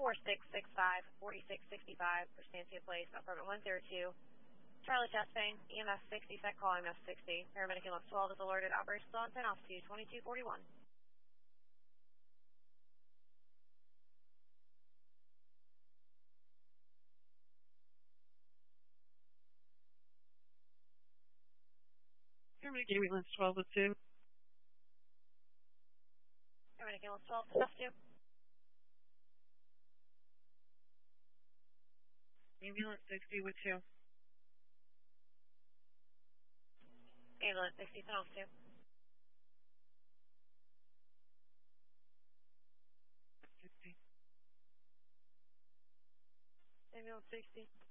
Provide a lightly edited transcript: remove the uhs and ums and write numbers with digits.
4665 Estancia Place, apartment 102. Charlie chest pain, EMS 60, set call EMS 60. Paramedic EMS 12 is alerted. Operation still on 10 off to 2241. Paramedic ambulance 12 with 2. Paramedic EMS 12 to off 2. Ambulance 60 with 2. Ambulance 60, set off 2. Ambulance 60.